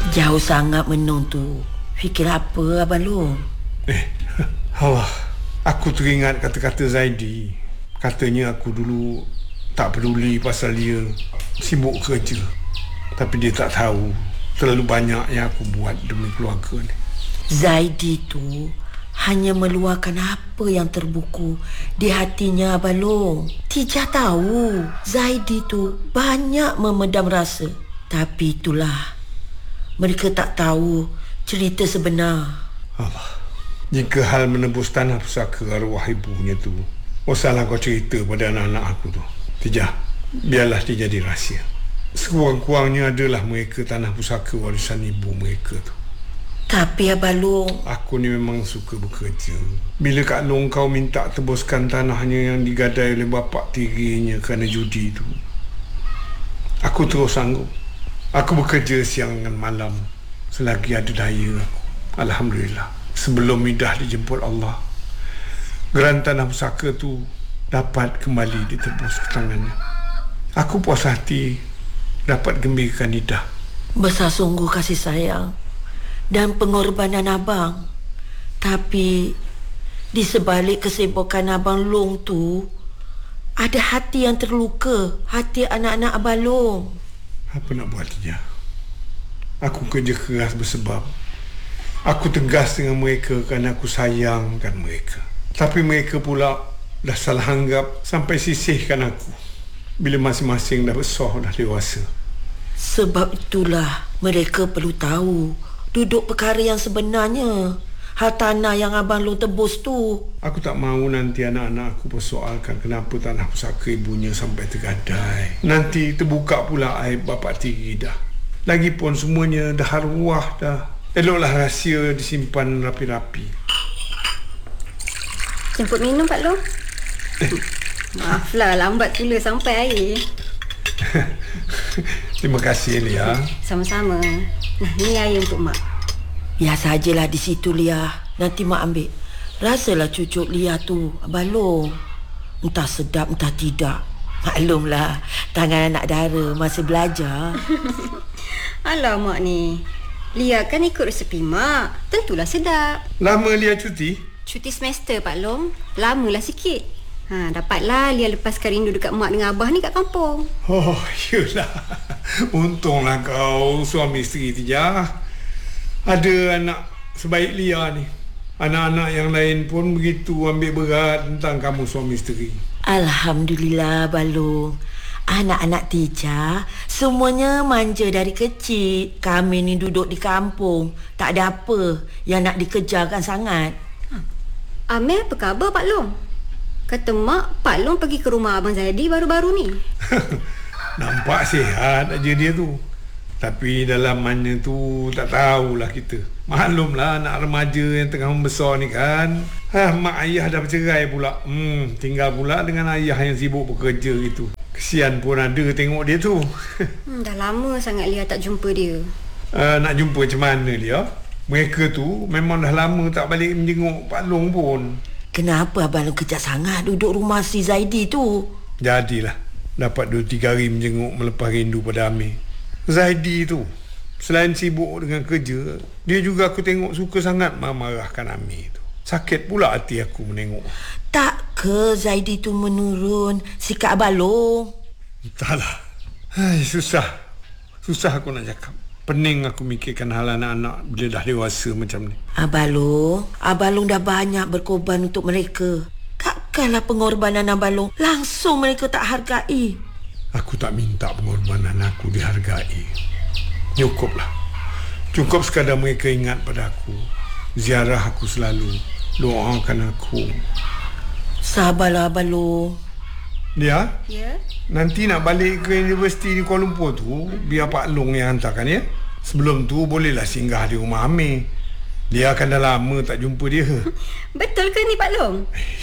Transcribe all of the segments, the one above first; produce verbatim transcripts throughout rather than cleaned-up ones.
Jauh sangat menung tu. Fikir apa Abang Long? Eh, Allah, aku teringat kata-kata Zaidi. Katanya aku dulu tak peduli pasal dia sibuk kerja. Tapi dia tak tahu terlalu banyak yang aku buat demi keluarga ni. Zaidi tu hanya meluahkan apa yang terbuku di hatinya Abang Long. Tijah tahu Zaidi tu banyak memendam rasa. Tapi itulah, mereka tak tahu cerita sebenar. Allah, jika hal menebus tanah pusaka arwah ibunya tu, usahlah kau cerita pada anak-anak aku tu. Tijah, biarlah dia jadi rahsia. Sekurang-kurangnya adalah mereka tanah pusaka warisan ibu mereka tu. Tapi Abang Long, aku ni memang suka bekerja. Bila Kak Long kau minta tebuskan tanahnya yang digadai oleh bapak tirinya kerana judi tu, aku terus sanggup. Aku bekerja siang dan malam selagi ada daya aku. Alhamdulillah. Sebelum Midah dijemput Allah, geran tanah pusaka tu dapat kembali ditebus ke tangannya. Aku puas hati dapat gembirakan Midah. Besar sungguh kasih sayang dan pengorbanan abang. Tapi di sebalik kesibukan Abang Long tu, ada hati yang terluka, hati anak-anak Abang Long. Apa nak buat dia? Aku kerja keras bersebab. Aku tegas dengan mereka kerana aku sayangkan mereka. Tapi mereka pula dah salah anggap sampai sisihkan aku bila masing-masing dah besar, dah dewasa. Sebab itulah mereka perlu tahu duduk perkara yang sebenarnya, hal tanah yang Abang Long tebus tu. Aku tak mahu nanti anak-anak aku persoalkan kenapa tanah pusaka ibunya sampai tergadai. Nanti terbuka pula aib bapak tiri dah. Lagipun semuanya dah arwah dah. Eloklah rahsia disimpan rapi-rapi. Jemput minum Pak Long. Maaflah lambat pula sampai air. Terima kasih Lia. Sama-sama. Nah, ni air untuk Mak. Ya sajalah di situ Lia. Nanti Mak ambil. Rasalah cucuk Lia tu Abang Long. Entah sedap entah tidak. Maklumlah, tangan anak dara masih belajar. Alah Mak ni, Lia kan ikut resepi Mak. Tentulah sedap. Lama Lia cuti? Cuti semester Pak Long. Lamalah sikit. Ha, dapatlah Lia lepaskan rindu dekat Mak dengan Abah ni kat kampung. Oh, iyalah. Untunglah kau suami isteri Tijah. Ada anak sebaik Lia ni. Anak-anak yang lain pun begitu ambil berat tentang kamu suami isteri. Alhamdulillah Abang Long. Anak-anak Tijah semuanya manja dari kecil. Kami ni duduk di kampung, tak ada apa yang nak dikejarkan sangat. Amir apa khabar Pak Long? Kata Mak, Pak Long pergi ke rumah Abang Zaidi baru-baru ni. Nampak sihat aja dia tu. Tapi dalamannya tu tak tahulah kita. Maklumlah anak remaja yang tengah membesar ni kan. Ha, mak ayah dah bercerai pula. Hmm, tinggal pula dengan ayah yang sibuk bekerja itu. Kesian pun ada tengok dia tu. hmm, Dah lama sangat Lia tak jumpa dia. Uh, nak jumpa macam mana dia? Mereka tu memang dah lama tak balik menjenguk Pak Long pun. Kenapa Abang Long kejap sangat duduk rumah si Zaidi tu? Jadilah dapat dua tiga hari menjenguk melepas rindu pada Amir. Zaidi tu selain sibuk dengan kerja, dia juga aku tengok suka sangat marah-marahkan Amir tu. Sakit pula hati aku menengok. Tak ke Zaidi tu menurun sikap Abang Long? Entahlah. Hai, susah. Susah aku nak cakap. Pening aku mikirkan hal anak-anak bila dah dewasa macam ni. Abang Long, Abang Long dah banyak berkorban untuk mereka. Takkanlah pengorbanan Abang Long langsung mereka tak hargai. Aku tak minta pengorbanan aku dihargai. Cukuplah. Cukup sekadar mereka ingat pada aku. Ziarah aku selalu. Doakan aku. Sabarlah Abang Long. Dia? Ya? Nanti nak balik ke universiti di Kuala Lumpur tu, biar Pak Long yang hantarkan ya. Sebelum tu bolehlah singgah di rumah Amir. Dia akan dah lama tak jumpa dia. Betul ke ni Pak Long?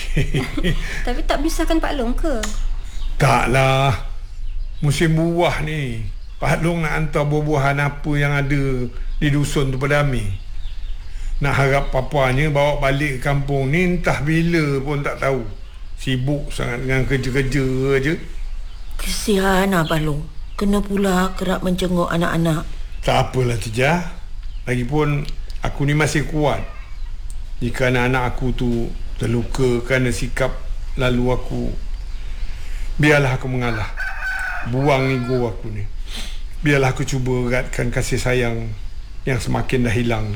Tapi tak bisahkan Pak Long ke? Taklah. Musim buah ni. Pak Long nak hantar buah-buahan apa yang ada di dusun tu pada Amir. Nak harap papanya bawa balik ke kampung ni entah bila pun tak tahu. Sibuk sangat dengan kerja-kerja aje. Kesian Abang Long. Kena pula kerap menjenguk anak-anak. Tak apalah Tijah. Lagipun aku ni masih kuat. Jika anak-anak aku tu terluka kerana sikap lalu aku, biarlah aku mengalah. Buang ego aku ni. Biarlah aku cuba eratkan kasih sayang yang semakin dah hilang.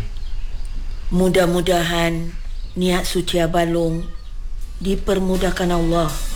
Mudah-mudahan niat suci Abalong dipermudahkan Allah